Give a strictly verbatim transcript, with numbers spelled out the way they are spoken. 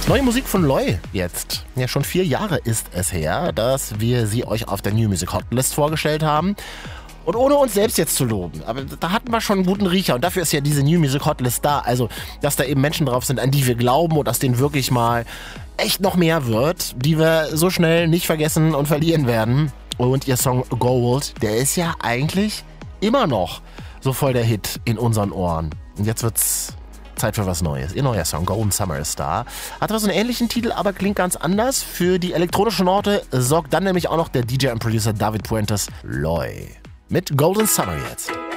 Neue Musik von Loi jetzt. Ja, schon vier Jahre ist es her, dass wir sie euch auf der New Music Hotlist vorgestellt haben. Und ohne uns selbst jetzt zu loben, aber da hatten wir schon einen guten Riecher und dafür ist ja diese New Music Hotlist da. Also, dass da eben Menschen drauf sind, an die wir glauben und dass denen wirklich mal echt noch mehr wird, die wir so schnell nicht vergessen und verlieren werden. Und ihr Song Gold, der ist ja eigentlich immer noch so voll der Hit in unseren Ohren. Und jetzt wird's Zeit für was Neues. Ihr neuer Song, Golden Summer ist da. Hat was einen ähnlichen Titel, aber klingt ganz anders. Für die elektronische Note sorgt dann nämlich auch noch der D J und Producer David Puentes Loi. Mit Golden Summer jetzt.